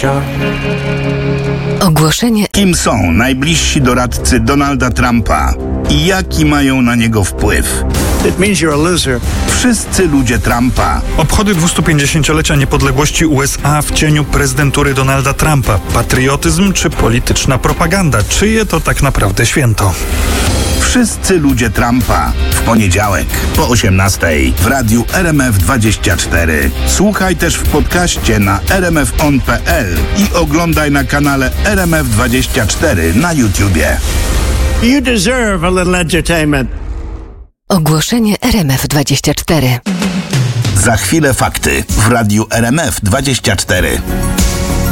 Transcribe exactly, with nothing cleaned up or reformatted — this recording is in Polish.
życia. Ogłoszenie. Kim są najbliżsi doradcy Donalda Trumpa i jaki mają na niego wpływ? It means you're a loser. Wszyscy ludzie Trumpa. Obchody dwustupięćdziesięciolecia niepodległości U S A w cieniu prezydentury Donalda Trumpa. Patriotyzm czy polityczna propaganda? Czyje to tak naprawdę święto? Wszyscy ludzie Trumpa. W poniedziałek po osiemnastej w radiu R M F dwadzieścia cztery. Słuchaj też w podcaście na r m f on kropka p l i oglądaj na kanale R M F dwadzieścia cztery na YouTubie. You deserve a little entertainment. Ogłoszenie R M F dwadzieścia cztery. Za chwilę fakty w radiu R M F dwadzieścia cztery.